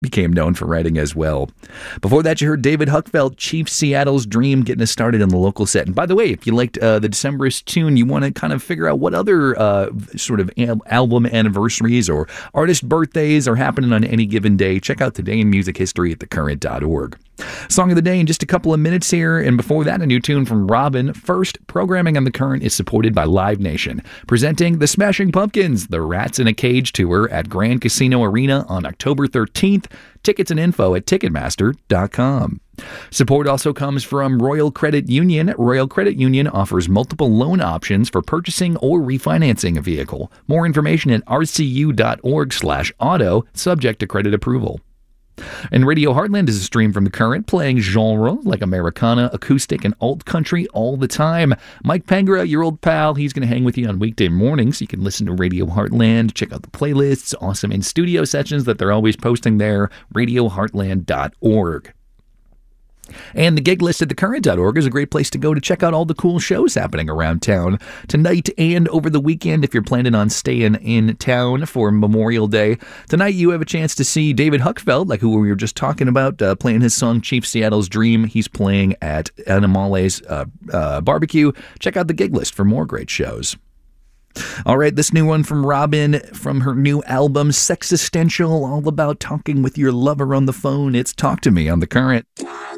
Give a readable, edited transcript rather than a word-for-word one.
became known for writing as well. Before that, you heard David Huckfeld, Chief Seattle's Dream, getting us started in the local set. And by the way, if you liked the Decemberist tune, you want to kind of figure out what other sort of album anniversaries or artist birthdays are happening on any given day, check out Today in Music History at thecurrent.org. Song of the day in just a couple of minutes here, and before that, a new tune from Robin. First, programming on The Current is supported by Live Nation, presenting the Smashing Pumpkins, the Rats in a Cage tour at Grand Casino Arena on October 13th. Tickets and info at Ticketmaster.com. Support also comes from Royal Credit Union. Royal Credit Union offers multiple loan options for purchasing or refinancing a vehicle. More information at rcu.org/auto, subject to credit approval. And Radio Heartland is a stream from The Current, playing genre like Americana, acoustic, and alt country all the time. Mike Pengra, your old pal, he's going to hang with you on weekday mornings. You can listen to Radio Heartland, check out the playlists, awesome in-studio sessions that they're always posting there, radioheartland.org. And the gig list at thecurrent.org is a great place to go to check out all the cool shows happening around town tonight and over the weekend if you're planning on staying in town for Memorial Day. Tonight you have a chance to see David Huckfeld, like who we were just talking about, playing his song Chief Seattle's Dream. He's playing at Animale's Barbecue. Check out the gig list for more great shows. All right, this new one from Robin from her new album, Sexistential, all about talking with your lover on the phone. It's Talk to Me on The Current.